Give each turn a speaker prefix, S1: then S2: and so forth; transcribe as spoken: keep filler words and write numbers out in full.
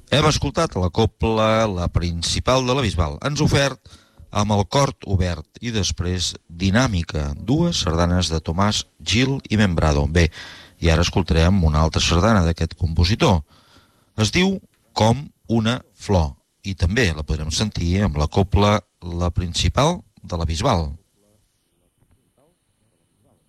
S1: Hem escoltat la copla, la principal de la Bisbal. Ens ha ofert amb el cort obert i després dinàmica, dues sardanes de Tomàs Gil i Membrado. Bé, i ara escoltarem una altra sardana d'aquest compositor. Es diu Com una flor i també la podrem sentir amb la copla La principal de la Bisbal.